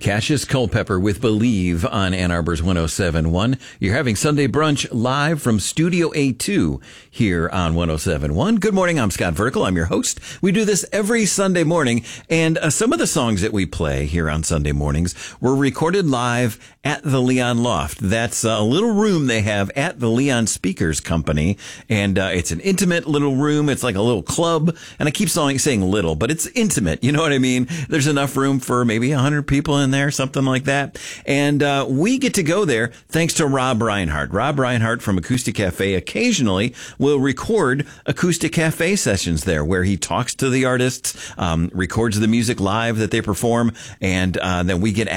Cassius Culpepper with Believe on Ann Arbor's 107.1. You're having Sunday Brunch live from Studio A2 here on 107.1. Good morning. I'm Scott Vertical. I'm your host. We do this every Sunday morning, and some of the songs that we play here on Sunday mornings were recorded live at the Leon Loft. That's a little room they have at the Leon Speakers Company, and it's an intimate little room. It's like a little club, and I keep saying little, but it's intimate. You know what I mean? There's enough room for maybe 100 people in there, something like that. And we get to go there thanks to Rob Reinhardt. Rob Reinhardt from Acoustic Cafe occasionally will record Acoustic Cafe sessions there where he talks to the artists, records the music live that they perform, and then we get